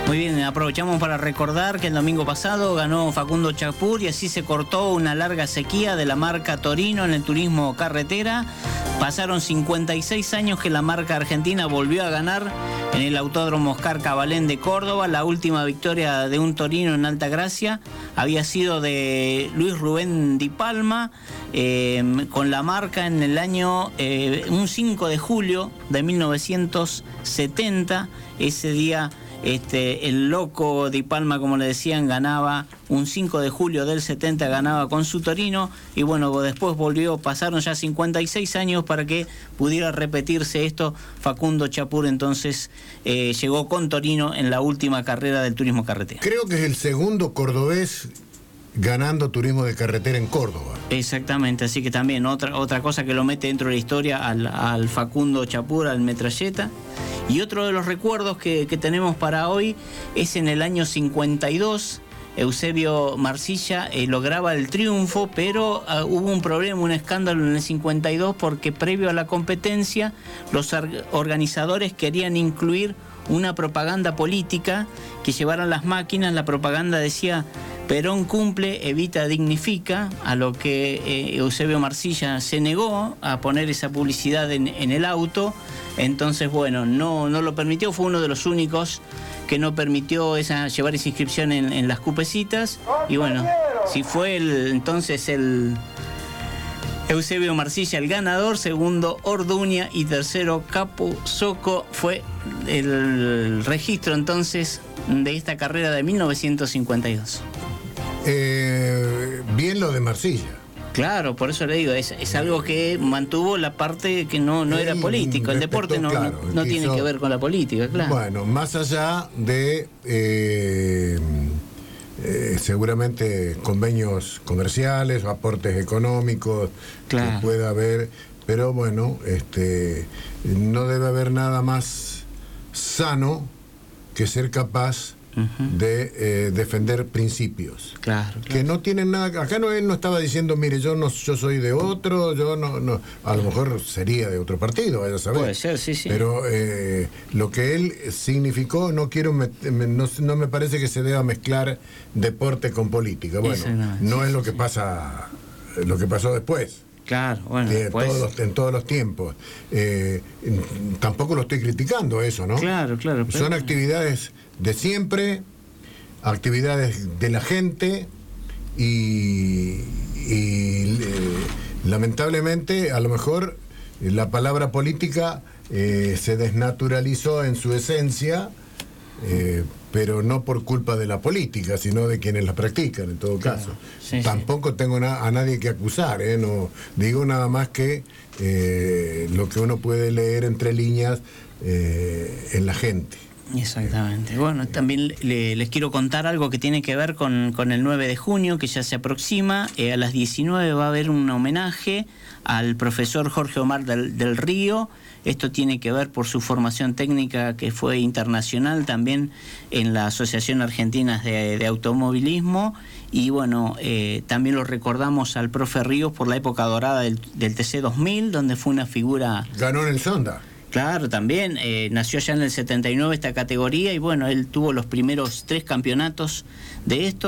Muy bien, aprovechamos para recordar que el domingo pasado ganó Facundo Chapur y así se cortó una larga sequía de la marca Torino en el turismo carretera. Pasaron 56 años que la marca argentina volvió a ganar en el Autódromo Oscar Cabalén de Córdoba. La última victoria de un Torino en Altagracia había sido de Luis Rubén Di Palma, con la marca en el año, un 5 de julio de 1970. Ese día el loco Di Palma, como le decían, ganaba un 5 de julio del 70, ganaba con su Torino, y bueno, después pasaron ya 56 años para que pudiera repetirse esto. Facundo Chapur entonces llegó con Torino en la última carrera del turismo carretera. Creo que es el segundo cordobés ganando turismo de carretera en Córdoba. Exactamente, así que también otra cosa que lo mete dentro de la historia al Facundo Chapur, al metralleta. Y otro de los recuerdos que tenemos para hoy es en el año 52. Eusebio Marcilla lograba el triunfo, pero hubo un problema, un escándalo en el 52, porque previo a la competencia los organizadores querían incluir una propaganda política que llevaran las máquinas. La propaganda decía: Perón cumple, evita, dignifica, a lo que Eusebio Marcilla se negó a poner esa publicidad en el auto. Entonces, bueno, no lo permitió, fue uno de los únicos que no permitió llevar esa inscripción en las cupecitas. Y bueno, si fue entonces el Eusebio Marcilla el ganador, segundo Orduña y tercero Capo Soco. Fue el registro entonces de esta carrera de 1952. Bien lo de Marcilla. Claro, por eso le digo, es algo que mantuvo la parte que no era político. El deporte no tiene que ver con la política, claro. Bueno, más allá de seguramente convenios comerciales o aportes económicos, claro, que pueda haber, pero bueno, no debe haber nada más sano que ser capaz de defender principios, claro, que no tienen nada. Acá él no estaba diciendo, mire, yo soy de otro, yo no, a lo mejor sería de otro partido, vaya a saber. Puede ser, sí. Pero lo que él significó, no me parece que se deba mezclar deporte con política. Bueno, no es lo que pasó después. Claro, bueno, en todos los tiempos. Tampoco lo estoy criticando eso, ¿no? Claro. Son actividades de siempre, actividades de la gente, y lamentablemente a lo mejor la palabra política se desnaturalizó en su esencia, pero no por culpa de la política, sino de quienes la practican, en todo caso. Sí, tampoco tengo a nadie que acusar, no digo nada más que lo que uno puede leer entre líneas en la gente. Exactamente. Bueno, también les quiero contar algo que tiene que ver con el 9 de junio, que ya se aproxima. A las 19 va a haber un homenaje al profesor Jorge Omar del Río. Esto tiene que ver por su formación técnica, que fue internacional también en la Asociación Argentina de Automovilismo. Y bueno, también lo recordamos al profe Ríos por la época dorada del TC 2000, donde fue una figura... Ganó en el Sonda. Claro, también nació ya en el 79 esta categoría, y bueno, él tuvo los primeros 3 campeonatos de esto.